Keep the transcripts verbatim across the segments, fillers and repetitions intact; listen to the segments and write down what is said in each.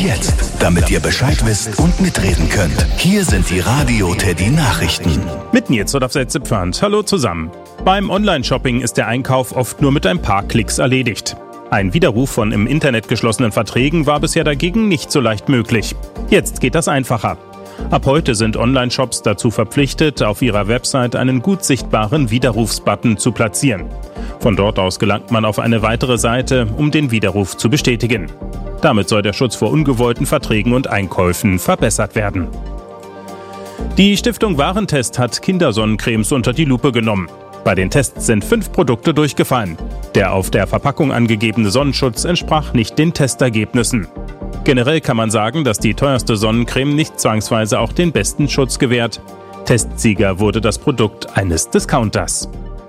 jetzt, damit ihr Bescheid wisst und mitreden könnt. Hier sind die Radio Teddy Nachrichten. Mit Nils oder Pfand. Hallo zusammen. Beim Online-Shopping ist der Einkauf oft nur mit ein paar Klicks erledigt. Ein Widerruf von im Internet geschlossenen Verträgen war bisher dagegen nicht so leicht möglich. Jetzt geht das einfacher. Ab heute sind Online-Shops dazu verpflichtet, auf ihrer Website einen gut sichtbaren Widerrufsbutton zu platzieren. Von dort aus gelangt man auf eine weitere Seite, um den Widerruf zu bestätigen. Damit soll der Schutz vor ungewollten Verträgen und Einkäufen verbessert werden. Die Stiftung Warentest hat Kindersonnencremes unter die Lupe genommen. Bei den Tests sind fünf Produkte durchgefallen. Der auf der Verpackung angegebene Sonnenschutz entsprach nicht den Testergebnissen. Generell kann man sagen, dass die teuerste Sonnencreme nicht zwangsweise auch den besten Schutz gewährt. Testsieger wurde das Produkt eines Discounters.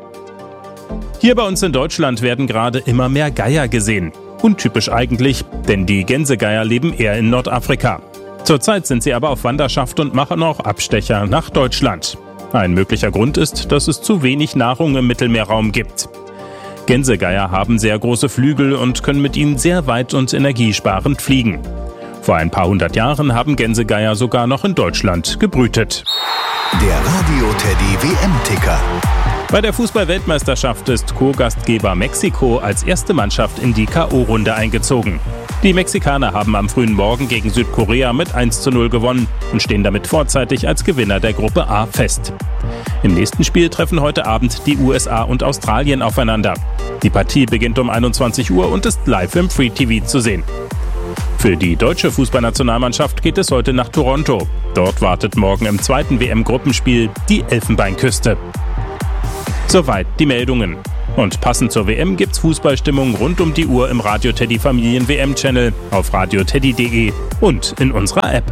Hier bei uns in Deutschland werden gerade immer mehr Geier gesehen. Untypisch eigentlich, denn die Gänsegeier leben eher in Nordafrika. Zurzeit sind sie aber auf Wanderschaft und machen auch Abstecher nach Deutschland. Ein möglicher Grund ist, dass es zu wenig Nahrung im Mittelmeerraum gibt. Gänsegeier haben sehr große Flügel und können mit ihnen sehr weit und energiesparend fliegen. Vor ein paar hundert Jahren haben Gänsegeier sogar noch in Deutschland gebrütet. Der Radio Teddy W M-Ticker. Bei der Fußball-Weltmeisterschaft ist Co-Gastgeber Mexiko als erste Mannschaft in die K O-Runde eingezogen. Die Mexikaner haben am frühen Morgen gegen Südkorea mit eins zu null gewonnen und stehen damit vorzeitig als Gewinner der Gruppe A fest. Im nächsten Spiel treffen heute Abend die U S A und Australien aufeinander. Die Partie beginnt um einundzwanzig Uhr und ist live im Free T V zu sehen. Für die deutsche Fußballnationalmannschaft geht es heute nach Toronto. Dort wartet morgen im zweiten W M-Gruppenspiel die Elfenbeinküste. Soweit die Meldungen. Und passend zur W M gibt's Fußballstimmung rund um die Uhr im Radio Teddy Familien W M-Channel, auf radio teddy punkt de und in unserer App.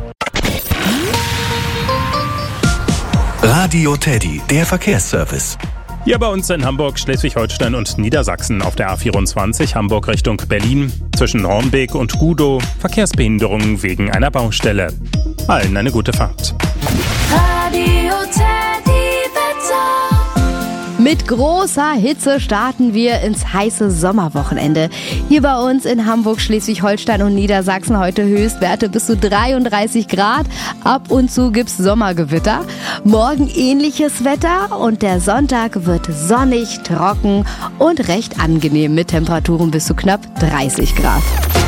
Radio Teddy, der Verkehrsservice. Hier bei uns in Hamburg, Schleswig-Holstein und Niedersachsen auf der A vierundzwanzig Hamburg Richtung Berlin. Zwischen Hornbeek und Gudow Verkehrsbehinderungen wegen einer Baustelle. Allen eine gute Fahrt. Radio Teddy Wetter. Mit großer Hitze starten wir ins heiße Sommerwochenende. Hier bei uns in Hamburg, Schleswig-Holstein und Niedersachsen heute Höchstwerte bis zu dreiunddreißig Grad. Ab und zu gibt's Sommergewitter. Morgen ähnliches Wetter und der Sonntag wird sonnig, trocken und recht angenehm mit Temperaturen bis zu knapp dreißig Grad.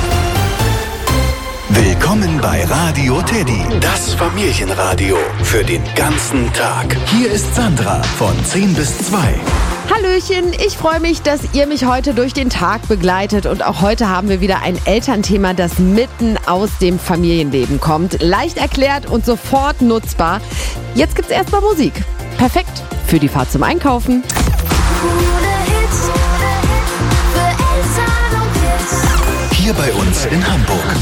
Willkommen bei Radio Teddy, das Familienradio für den ganzen Tag. Hier ist Sandra von zehn bis zwei. Hallöchen, ich freue mich, dass ihr mich heute durch den Tag begleitet und auch heute haben wir wieder ein Elternthema, das mitten aus dem Familienleben kommt. Leicht erklärt und sofort nutzbar. Jetzt gibt's erstmal Musik. Perfekt für die Fahrt zum Einkaufen. Coole Hits für Eltern und Kids. Hier bei uns in Hamburg.